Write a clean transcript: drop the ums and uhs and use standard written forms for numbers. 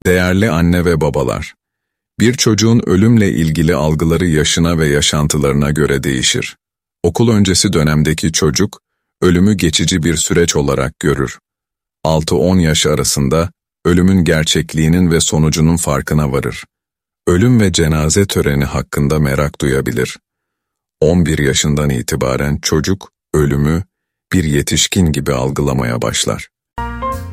Değerli anne ve babalar, bir çocuğun ölümle ilgili algıları yaşına ve yaşantılarına göre değişir. Okul öncesi dönemdeki çocuk, ölümü geçici bir süreç olarak görür. 6-10 yaş arasında, ölümün gerçekliğinin ve sonucunun farkına varır. Ölüm ve cenaze töreni hakkında merak duyabilir. 11 yaşından itibaren çocuk, ölümü bir yetişkin gibi algılamaya başlar.